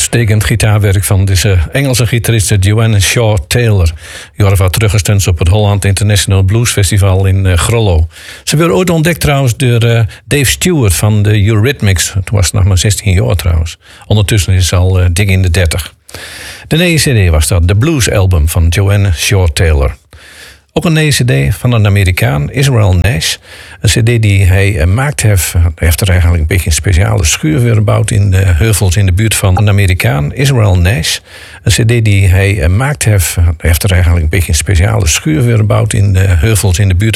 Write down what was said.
Uitstekend gitaarwerk van deze Engelse gitariste Joanne Shaw Taylor. Die wordt wat teruggestemd op het Holland International Blues Festival in Grollo. Ze werd ooit ontdekt trouwens door Dave Stewart van de Eurythmics. Toen was ze nog maar 16 jaar trouwens. Ondertussen is ze al dik in de 30. De nieuwe cd was dat, de Blues Album van Joanne Shaw Taylor. Ook een nieuwe cd van een Amerikaan, Israel Nash. Een cd die hij maakt heeft er eigenlijk een beetje een speciale schuur weer gebouwd in de heuvels in de buurt van een Amerikaan, Israel Nash. Een cd die hij maakt heeft er eigenlijk een beetje een speciale schuur weer gebouwd in de heuvels in de buurt